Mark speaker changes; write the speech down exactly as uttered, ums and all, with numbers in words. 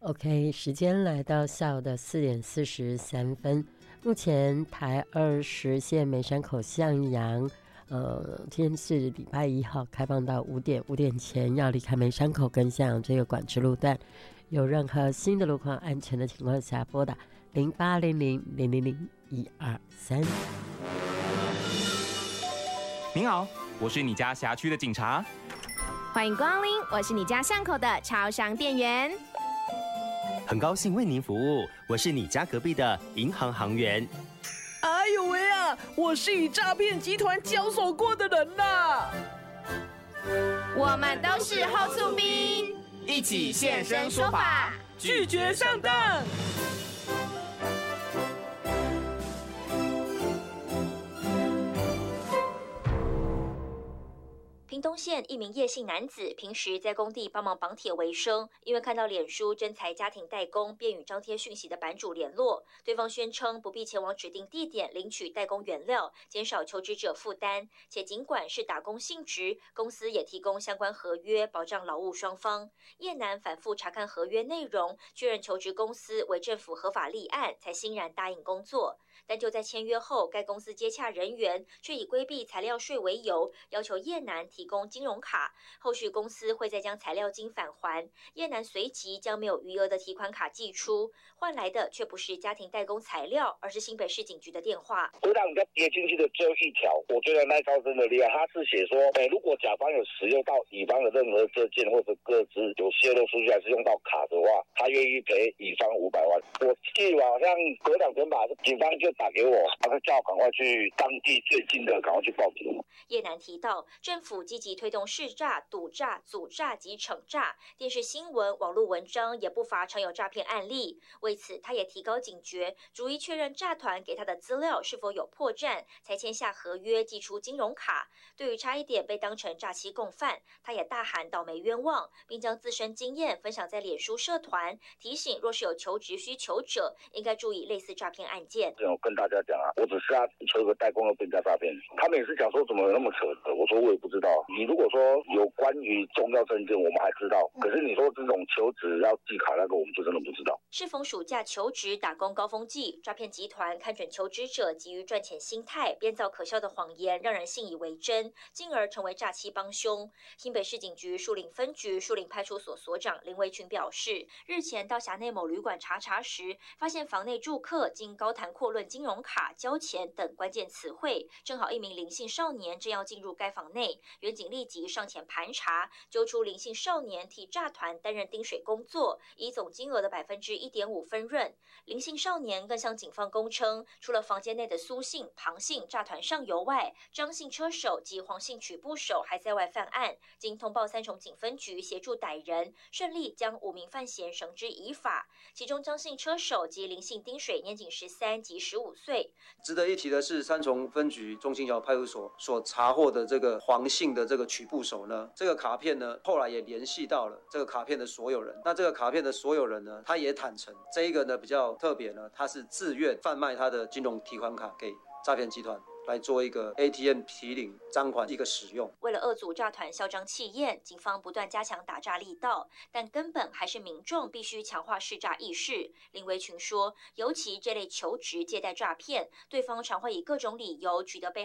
Speaker 1: OK， 时间来到下午的四点四十三分。目前台二十线梅山口向阳，呃，今天是礼拜一号，开放到五点，五点前要离开梅山口跟向阳这个管制路段。有任何新的路况安全的情况下，拨打零八零零零零零一二三。
Speaker 2: 您好，我是你家辖区的警察。
Speaker 3: 欢迎光临，我是你家巷口的超商店员。
Speaker 4: 很高兴为您服务，我是你家隔壁的银行行员。
Speaker 5: 哎呦喂啊，我是与诈骗集团交手过的人啦。
Speaker 3: 我们都是后厝兵，
Speaker 2: 一起现身说法，
Speaker 5: 拒绝上当。
Speaker 6: 屏东县一名叶姓男子平时在工地帮忙绑铁为生，因为看到脸书征才家庭代工，便与张贴讯息的版主联络。对方宣称不必前往指定地点领取代工原料，减少求职者负担，且尽管是打工性质，公司也提供相关合约保障劳务双方。叶男反复查看合约内容，确认求职公司为政府合法立案，才欣然答应工作。但就在签约后，该公司接洽人员却以规避材料税为由，要求叶男提供金融卡，后续公司会再将材料金返还。叶男随即将没有余额的提款卡寄出，换来的却不是家庭代工材料，而是新北市警局的电话。
Speaker 7: 回答你在叠进去的最后一条，我觉得那招真的厉害。他是写说，哎，如果甲方有使用到乙方的任何证件或者个资有泄露出去，还是用到卡的话，他愿意赔乙方五百万。我记得好像隔两天吧，警方就打给我，他说叫我赶快去当地最近的，赶快去报警。
Speaker 6: 叶男提到，政府积极推动识诈、堵诈、阻诈及惩诈，电视新闻、网络文章也不乏常有诈骗案例。为此，他也提高警觉，逐一确认诈团给他的资料是否有破绽，才签下合约，寄出金融卡。对于差一点被当成诈欺共犯，他也大喊倒霉冤枉，并将自身经验分享在脸书社团，提醒若是有求职需求者，应该注意类似诈骗案件。
Speaker 7: 我跟大家讲啊，我只是要求个代工，要被人家诈骗。他们也是讲说怎么有那么扯的，我说我也不知道。你如果说有关于重要证件，我们还知道，可是你说这种求职要寄卡那个，我们就真的不知道。
Speaker 6: 适逢暑假求职打工高峰季，诈骗集团看准求职者急于赚钱心态，编造可笑的谎言，让人信以为真，进而成为诈欺帮凶。新北市警局树林分局树林派出所所长林维群表示，日前到辖内某旅馆查查时，发现房内住客经高谈阔论金融卡、交钱等关键词汇，正好一名林姓少年正要进入该房内，员警立即上前盘查，揪出林姓少年替诈团担任盯水工作，以总金额的百分之一点五分润。林姓少年更向警方供称，除了房间内的苏姓、庞姓诈团上游外，张姓车手及黄姓曲部手还在外犯案。经通报三重警分局协助逮人，顺利将五名犯嫌绳之以法。其中张姓车手及林姓丁水年仅十三及十五岁。
Speaker 8: 值得一提的是，三重分局中清桥派出所所查获的这个黄姓的这个曲部手呢，这个卡片呢，后来也联系到了这个卡片的所有人。那这个卡片的所有人呢，他也坦诚，这一个呢比较特别呢，他是自愿贩卖他的金融提款卡给诈骗集团，来做一个 A T M 提领赃款一个使用。
Speaker 6: 为了遏阻诈团嚣张气焰，警方不断加强打诈力道，但根本还是民众必须强化识诈意识。林维群说，尤其这类求职借贷诈骗，对方常会以各种理由取得被